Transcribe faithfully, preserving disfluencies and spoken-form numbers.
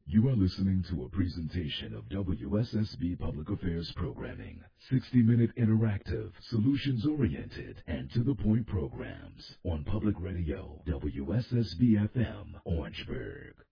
You are listening to a presentation of W S S B Public Affairs Programming, sixty minute interactive, solutions-oriented, and to-the-point programs on Public Radio, W S S B F M, Orangeburg.